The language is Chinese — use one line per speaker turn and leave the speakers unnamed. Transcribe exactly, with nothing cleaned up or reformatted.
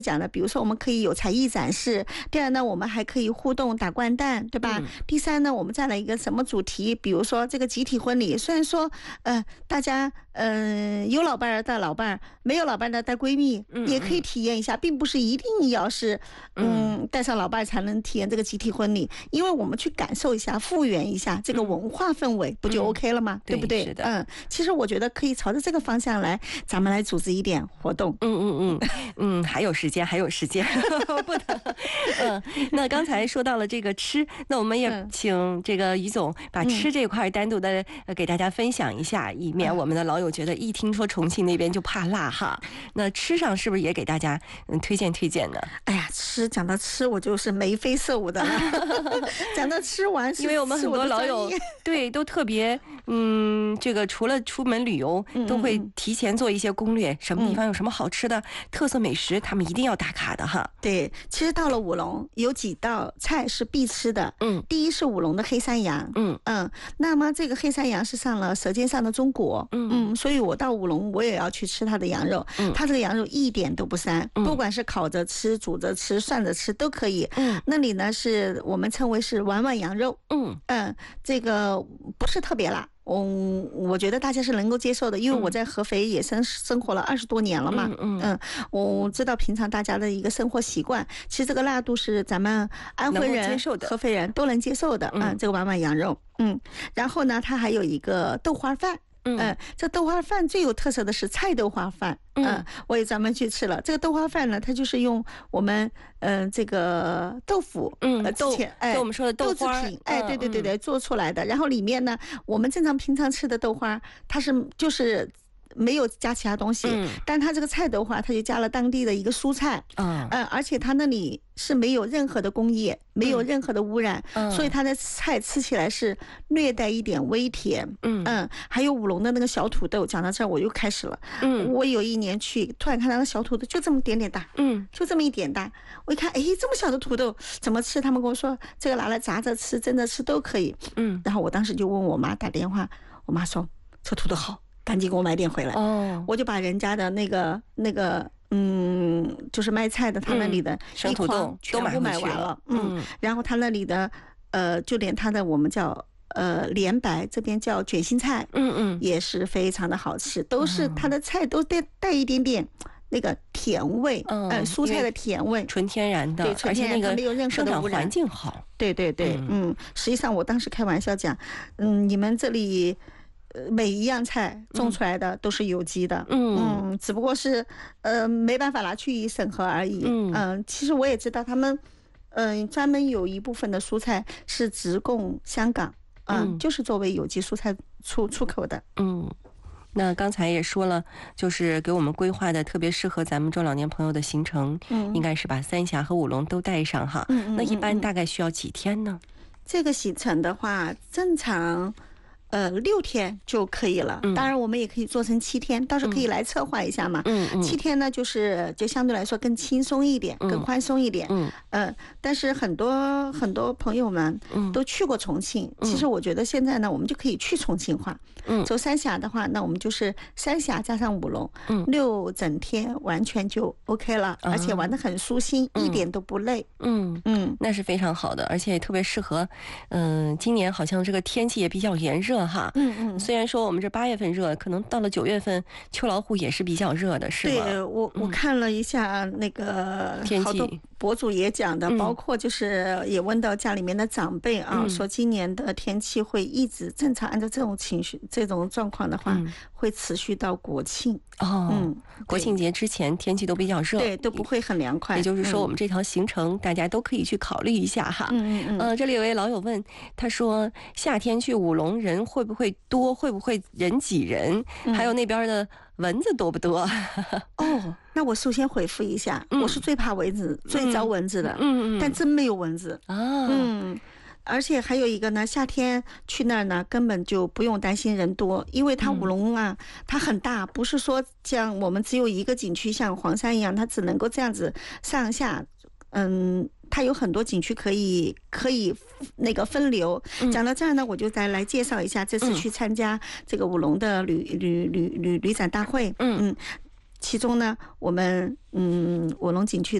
讲的，比如说我们可以有才艺展示，第二呢，我们还可以互动打掼蛋，对吧？嗯、第三呢，我们再来一个什么主题？比如说这个集体婚礼，虽然说呃大家嗯、呃、有老伴儿带老伴儿，没有老伴儿的带闺蜜，嗯、也可以体验一下，并不是一定要是嗯带上老伴儿才能体验这个集体婚礼，因为我们去感受一下，复原一下这个文化氛围，不就 OK 了吗？嗯、对不对？
是的。
嗯，其实我觉得可以朝着这个方向来，咱们来组织一点活动。
嗯嗯嗯嗯，还有时间，还有时间，不能。嗯，那刚才说到了这个吃，那我们也请这个于总把吃这块单独的给大家分享一下，以免我们的老友觉得一听说重庆那边就怕辣哈。那吃上是不是也给大家嗯推荐推荐呢？
哎呀，吃讲到吃，我就是眉飞色舞的了。讲到吃完，
因为我们很多老友对都特别嗯，这个除了出门旅游，都会提前做一些攻略，什么地方有什么好吃的特色美食，他们一定要打卡的哈。
对，其实到了武隆有几道菜是必吃的。嗯，第一是武隆的黑山羊。嗯嗯，那么这个黑山羊是上了《舌尖上的中国》。嗯嗯，所以我到武隆我也要去吃它的羊肉。嗯，它这个羊肉一点都不膻，嗯、不管是烤着吃、煮着吃、涮着吃都可以。嗯，那里呢是我们称为是碗碗羊肉。嗯嗯，这个不是特别辣。嗯，我觉得大家是能够接受的，因为我在合肥也生生活了二十多年了嘛。嗯嗯，我知道平常大家的一个生活习惯，其实这个辣度是咱们安徽人、合肥人都能接受的。嗯，这个碗碗羊肉。嗯，然后呢，它还有一个豆花饭。嗯、呃，这豆花饭最有特色的是菜豆花饭。嗯、呃，我也专门去吃了。这个豆花饭呢，它就是用我们嗯、呃、这个豆腐，
嗯，
呃、
豆，
哎，
就我们说的豆花，
豆制品，哎，对对对对，做出来的。然后里面呢，我们正常平常吃的豆花，它是就是没有加其他东西，嗯、但它这个菜豆花，它就加了当地的一个蔬菜。嗯、呃，而且它那里是没有任何的工业，没有任何的污染，嗯、所以它的菜吃起来是略带一点微甜。嗯嗯，还有武隆的那个小土豆，讲到这儿我又开始了。嗯，我有一年去，突然看到那个小土豆就这么点点大，嗯，就这么一点大。我一看，哎，这么小的土豆怎么吃？他们跟我说，这个拿来炸着吃、蒸着吃都可以。嗯，然后我当时就问我妈打电话，我妈说这土豆好，赶紧给我买点回来。哦，我就把人家的那个那个。嗯，就是卖菜的，他那里的一筐全部买完了。嗯，嗯然后他那里的，呃，就连他的我们叫呃莲白，这边叫卷心菜，嗯嗯，也是非常的好吃，都是他的菜都带带一点点那个甜味，嗯、呃，蔬菜的甜味，
纯天然的，
对，纯天然，它没有任何的污染，
环境好。
对对对，嗯，嗯实际上我当时开玩笑讲，嗯，你们这里。呃，每一样菜种出来的都是有机的，嗯嗯，只不过是呃没办法拿去审核而已，嗯嗯、呃，其实我也知道他们，嗯、呃，专门有一部分的蔬菜是直供香港，呃、嗯，就是作为有机蔬菜出出口的，
嗯。那刚才也说了，就是给我们规划的特别适合咱们中老年朋友的行程，嗯，应该是把三峡和武隆都带上哈。嗯嗯嗯嗯那一般大概需要几天呢？
这个行程的话，正常。呃，六天就可以了。当然，我们也可以做成七天，到时候可以来策划一下嘛。嗯嗯。七天呢，就是就相对来说更轻松一点，更宽松一点。嗯。呃，但是很多很多朋友们都去过重庆，其实我觉得现在呢，我们就可以去重庆化。嗯。走三峡的话，那我们就是三峡加上武隆，嗯，六整天完全就 OK 了，而且玩得很舒心，一点都不累。
嗯嗯，那是非常好的，而且也特别适合。嗯，今年好像这个天气也比较炎热。哈，嗯嗯，虽然说我们这八月份热，可能到了九月份，秋老虎也是比较热的，是吗？
对，我我看了一下那个好多博主也讲的，包括就是也问到家里面的长辈啊，说今年的天气会一直正常按照这种情绪、这种状况的话，会持续到国庆。哦，嗯，
国庆节之前天气都比较热，
对，都不会很凉快。
也就是说，我们这条行程大家都可以去考虑一下哈。嗯嗯嗯。呃，这里有位老友问，他说夏天去武隆人会不会多？会不会人挤人？还有那边的蚊子多不多？
哦，那我首先回复一下，我是最怕蚊子、最招蚊子的。嗯嗯。但真没有蚊子啊。嗯。而且还有一个呢，夏天去那儿呢，根本就不用担心人多，因为它武隆啊，它很大，不是说像我们只有一个景区，像黄山一样，它只能够这样子上下，嗯。它有很多景区可以可以那个分流。讲到这儿呢，我就再来介绍一下这次去参加这个武隆的旅旅旅旅旅展大会。嗯嗯。 其中呢，我们嗯，卧龙景区